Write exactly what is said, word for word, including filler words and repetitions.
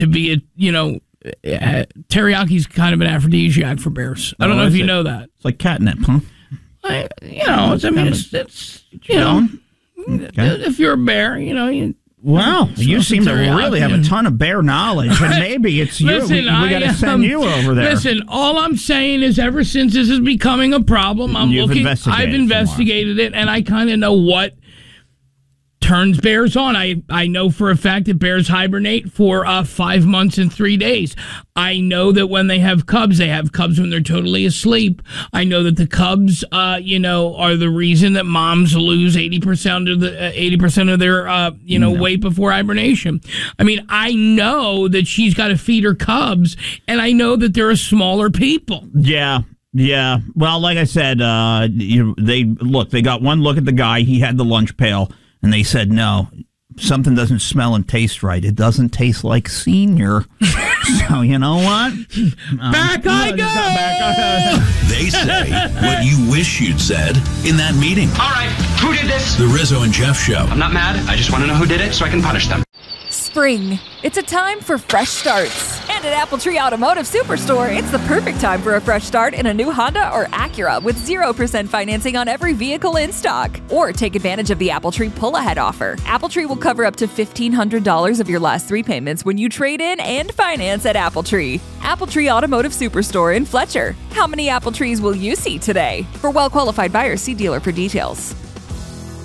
to be a, you know, uh, teriyaki's kind of an aphrodisiac for bears. I don't oh, know if you it? know that. It's like catnip, huh? I, you know, it's, I mean, it's, it's you know, okay. If you're a bear, you know, you. Wow, you seem to really have a ton of bear knowledge, and maybe it's you. Listen, we we got to send um, you over there. Listen, all I'm saying is ever since this is becoming a problem, I'm You've looking. Investigated I've investigated it, and I kind of know what turns bears on. I, I know for a fact that bears hibernate for uh, five months and three days. I know that when they have cubs, they have cubs when they're totally asleep. I know that the cubs, uh, you know, are the reason that moms lose eighty percent of the uh, eighty percent of their, uh, you know, no. weight before hibernation. I mean, I know that she's got to feed her cubs, and I know that they're a smaller people. Yeah. Yeah. Well, like I said, uh, you, they look. They got one look at the guy. He had the lunch pail. And they said, no, something doesn't smell and taste right. It doesn't taste like senior. So, you know what? Um, back I go! Back I go! They say what you wish you'd said in that meeting. All right, who did this? The Rizzo and Jeff Show. I'm not mad. I just want to know who did it so I can punish them. Spring. It's a time for fresh starts. And at Apple Tree Automotive Superstore, it's the perfect time for a fresh start in a new Honda or Acura with zero percent financing on every vehicle in stock. Or take advantage of the Apple Tree pull-ahead offer. Apple Tree will cover up to fifteen hundred dollars of your last three payments when you trade in and finance at Apple Tree. Apple Tree Automotive Superstore in Fletcher. How many Apple Trees will you see today? For well-qualified buyers, see dealer for details.